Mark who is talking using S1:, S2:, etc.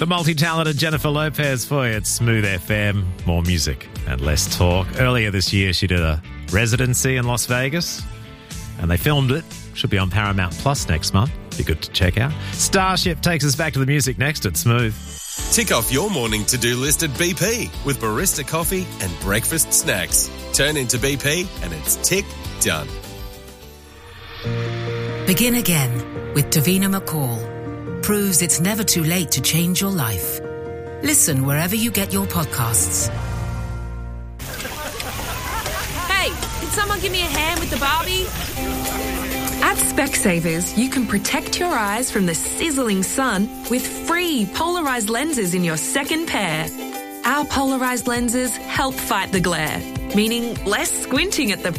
S1: The multi-talented Jennifer Lopez for you at Smooth FM. More music and less talk. Earlier this year, she did a residency in Las Vegas, and they filmed it. Should be on Paramount Plus next month. Be good to check out. Starship takes us back to the music next at Smooth.
S2: Tick off your morning to-do list at BP with barista coffee and breakfast snacks. Turn into BP and it's tick done.
S3: Begin again with Davina McCall. Proves it's never too late to change your life. Listen wherever you get your podcasts.
S4: Hey, can someone give me a hand with the Barbie?
S5: At Specsavers, you can protect your eyes from the sizzling sun with free polarised lenses in your second pair. Our polarised lenses help fight the glare, meaning less squinting at the